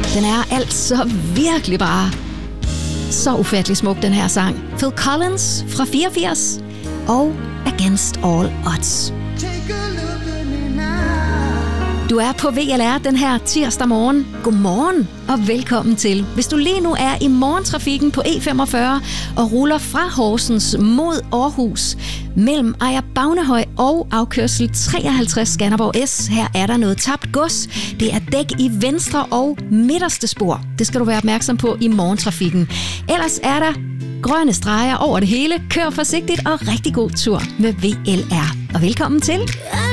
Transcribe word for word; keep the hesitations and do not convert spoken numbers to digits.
Den er altså virkelig bare så ufattelig smuk, den her sang. Phil Collins fra fireogfirs og Against All Odds. Du er på V L R den her tirsdag morgen. Godmorgen og velkommen til. Hvis du lige nu er i morgentrafikken på E femogfyrre og ruller fra Horsens mod Aarhus mellem Ejer Bagnehøj og afkørsel treoghalvtreds Skanderborg S, her er der noget tabt gods. Det er dæk i venstre og midterste spor. Det skal du være opmærksom på i morgentrafikken. Ellers er der grønne streger over det hele. Kør forsigtigt og rigtig god tur med V L R. Og velkommen til.